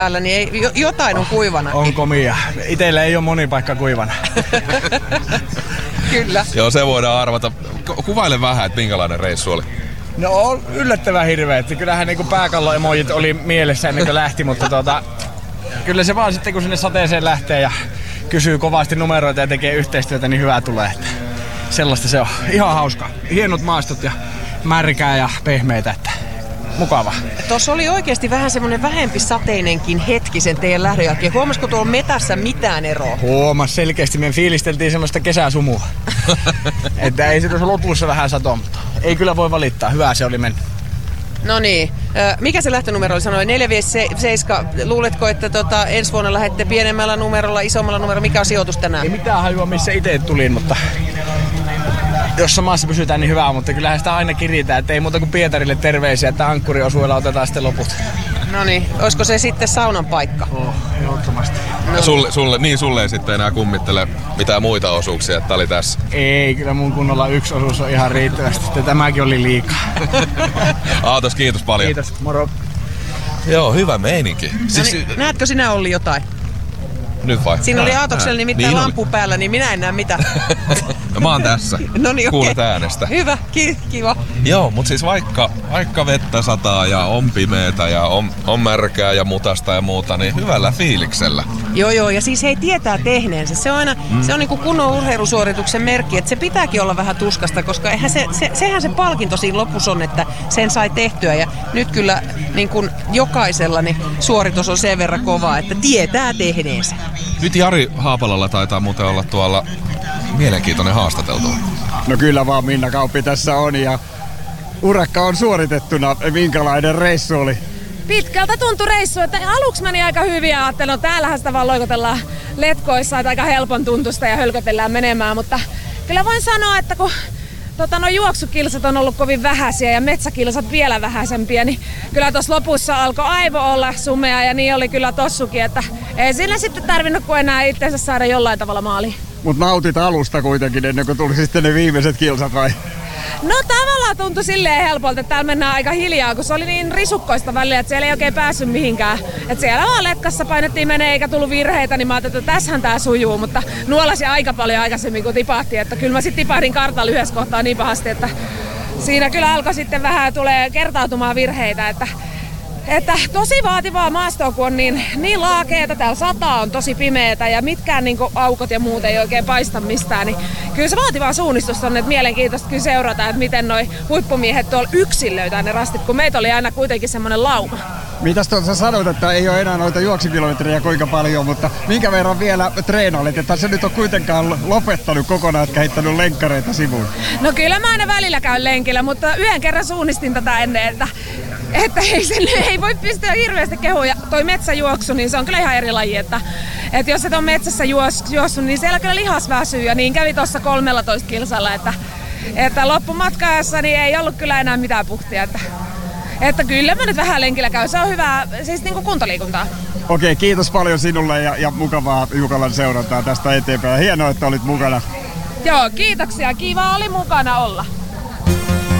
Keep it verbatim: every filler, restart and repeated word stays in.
päällä, niin ei, jotain on kuivana. On komia. Itellä ei ole moni paikka kuivana. Kyllä. Joo, se voidaan arvata. Kuvaile vähän, että minkälainen reissu oli. No on yllättävän hirveä. Kyllähän niinku pääkallo-emojit oli mielessä ennen kuin lähti, mutta tuota, kyllä se vaan sitten kun sinne sateeseen lähtee ja kysyy kovasti numeroita ja tekee yhteistyötä, niin hyvää tulee. Että sellaista se on. Ihan hauska. Hienot maastot ja märkää ja pehmeitä. Että mukava. Tuossa oli oikeasti vähän semmoinen vähempi sateinenkin hetki sen teidän lähdön jälkeen. Huomasiko tuolla metässä mitään eroa? Huomas selkeästi. Me fiilisteltiin semmoista kesäsumua. Että ei se tuossa lopussa vähän sato, mutta ei kyllä voi valittaa. Hyvä se oli mennyt. No niin. Mikä se lähtönumero oli? Sanoin neljä viisi seitsemän. Luuletko, että tota, ensi vuonna lähdette pienemmällä numerolla, isommalla numerolla? Mikä on sijoitus tänään? Ei mitään hajua, missä itse tulin, mutta jos samassa pysytään, niin hyvä, mutta kyllähän sitä aina kiritään, että ei muuta kuin Pietarille terveisiä, että ankkuriosuudella otetaan sitten loput. No niin, olisiko se sitten saunan paikka? Oh, ehdottomasti. No. Sulle, sulle, niin sulle ei sitten enää kummittele mitään muita osuuksia, että oli tässä? Ei, kyllä mun kunnolla yksi osuus on ihan riittävästi, että tämäkin oli liikaa. Aatos, kiitos paljon. Kiitos, moro. Joo, hyvä meininki. Siis, no niin, näetkö sinä Olli jotain? Nyt vai? Siinä oli Aatoksella nimittäin niin lampu oli päällä, niin minä en näe mitään. No, mä oon tässä. No niin, kuulet okay. äänestä. Hyvä, ki- kiva. Joo, mutta siis vaikka, vaikka vettä sataa ja on pimeätä ja on, on märkää ja mutasta ja muuta, niin hyvällä fiiliksellä. Joo, joo, ja siis hei tietää tehneensä. Se on aina mm. se on niinku kunnon urheilusuorituksen merkki, että se pitääkin olla vähän tuskasta, koska eihän se, se, sehän se palkinto siinä lopussa on, että sen sai tehtyä. Ja nyt kyllä niin kuin jokaisella niin suoritus on sen verran kova, että tietää tehneensä. Nyt Jari Haapalalla taitaa muuten olla tuolla mielenkiintoinen haastateltu. No kyllä vaan Minna Kauppi tässä on ja urakka on suoritettuna. Minkälainen reissu oli? Pitkältä tuntui reissu, että aluksi meni aika hyvin ja ajattelin, että täällähän sitä vaan loikotellaan letkoissa, että aika helpon tuntusta ja hölkötellään menemään, mutta kyllä voin sanoa, että kun tota, no juoksukilsat on ollut kovin vähäisiä ja metsäkilsat vielä vähäisempiä, niin kyllä tuossa lopussa alkoi aivo olla sumea ja niin oli kyllä tossukin, että ei siinä sitten tarvinnut kuin enää itseensä saada jollain tavalla maaliin. Mut nautit alusta kuitenkin ennen kuin tuli sitten ne viimeiset kilsat vai? No tavallaan tuntui silleen helpolta, että täällä mennään aika hiljaa, kun se oli niin risukkoista välillä, että siellä ei oikein päässyt mihinkään. Että siellä vaan letkassa painettiin menee eikä tullut virheitä, niin mä ajattelin, että tässähän tää sujuu, mutta nuolasin aika paljon aikaisemmin kuin tipahtiin. Että kyllä mä sitten tipahdin kartalla yhdessä kohtaa niin pahasti, että siinä kyllä alkoi sitten vähän tulee kertautumaan virheitä, että Että tosi vaativaa maastoa, kun on niin, niin laakeeta, täällä sataa on tosi pimeätä ja mitkään niin aukot ja muut ei oikein paista mistään, niin kyllä se vaativaa suunnistus on, että mielenkiintoista kyllä seurata, että miten noi huippumiehet tuolla yksin löytää ne rastit, kun meitä oli aina kuitenkin semmoinen lauma. Mitäs tuossa sä sanoit, että ei ole enää noita juoksukilometrejä kuinka paljon, mutta minkä verran vielä treenailit, että se nyt on kuitenkaan lopettanut kokonaan, että heittänyt lenkkareita sivuun? No kyllä mä aina välillä käyn lenkillä, mutta yhden kerran suunnistin tätä ennen, että Että ei, sen, ei voi pystyä hirveästi kehumaan. Ja toi metsäjuoksu, niin se on kyllä ihan eri laji. Että, että jos et ole metsässä juos, juossut, niin siellä kyllä lihas väsyy. Ja niin kävi tuossa kolmetoista kilsalla. Että, että loppumatkaajassa niin ei ollut kyllä enää mitään puhtia. Että, että kyllä mä nyt vähän lenkillä käyn. Se on hyvää, siis niin kuin kuntoliikuntaa. Okei, kiitos paljon sinulle ja, ja mukavaa Jukalan seurantaa tästä eteenpäin. Hienoa, että olit mukana. Joo, kiitoksia. Kiva oli mukana olla.